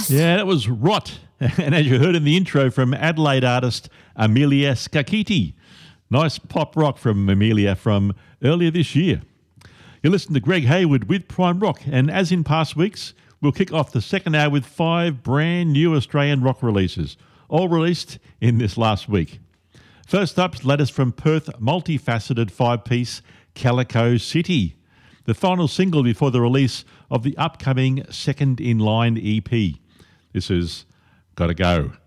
Yeah, that was Rot. And as you heard in the intro from Adelaide artist Amelia Skakiti. Nice pop rock from Amelia from earlier this year. You listen to Greg Hayward with Prime Rock, and as in past weeks, we'll kick off the second hour with 5 brand new Australian rock releases, all released in this last week. First up, latest from Perth multifaceted 5-piece Calico City, the final single before the release of the upcoming Second in Line EP. This is Gotta Go.